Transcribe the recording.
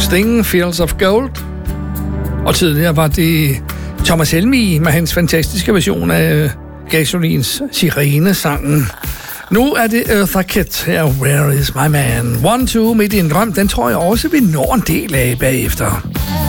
Sting, Fields of Gold. Og tidligere var det Thomas Helmig med hans fantastiske version af Gasolins Sirene-sangen. Nu er det Eartha Kitt her, Where is my man? 1-2 midt i en drøm, den tror jeg også, vi når en del af bagefter.